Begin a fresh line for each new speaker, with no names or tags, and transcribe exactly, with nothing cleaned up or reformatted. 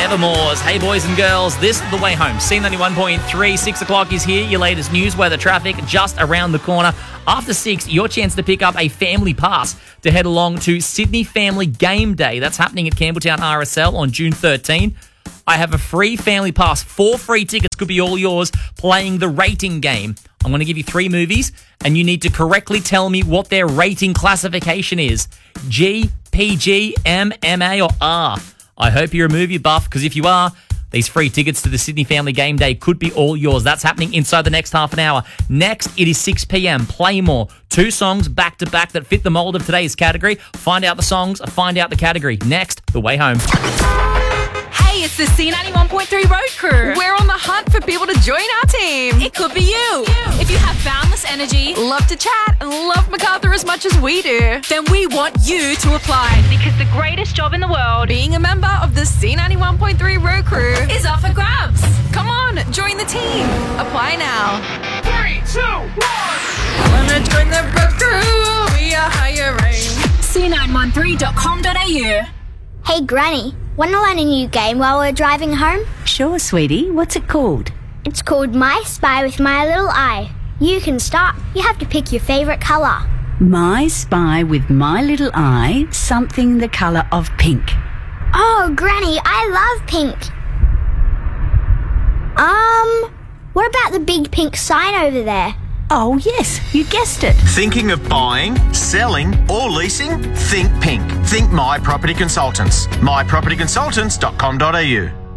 Evermores. Hey, boys and girls, this is The Way Home. C ninety-one point three, six o'clock is here. Your latest news, weather, traffic, just around the corner. After six, your chance to pick up a family pass to head along to Sydney Family Game Day. That's happening at Campbelltown R S L on June thirteenth. I have a free family pass. Four free tickets could be all yours playing the rating game. I'm going to give you three movies, and you need to correctly tell me what their rating classification is. G, P G, M, M A, or R. I hope you're a movie buff, because if you are, these free tickets to the Sydney Family Game Day could be all yours. That's happening inside the next half an hour. Next, it is six p.m. Play more. Two songs back-to-back that fit the mould of today's category. Find out the songs, find out the category. Next, The Way Home.
Hey, it's the C ninety-one point three Road Crew. We're on the hunt for people to join our team. It could be you. If you have boundless energy, love to chat, and love MacArthur as much as we do, then we want you to apply. Because the greatest job in the world, being a member of the C ninety-one point three Road Crew, is up for grabs. Come on, join the team. Apply now.
Three, two, one.
Wanna join the Road Crew? We are hiring.
C nine one three dot com dot a u.
Hey, Granny, want to learn a new game while we're driving home?
Sure, sweetie. What's it called?
It's called My Spy with My Little Eye. You can start. You have to pick your favourite colour.
My Spy with My Little Eye, something the colour of pink.
Oh, Granny, I love pink. Um, what about the big pink sign over there?
Oh, yes, you guessed it.
Thinking of buying, selling, or leasing? Think pink. Think My Property Consultants. my property consultants dot com dot a u.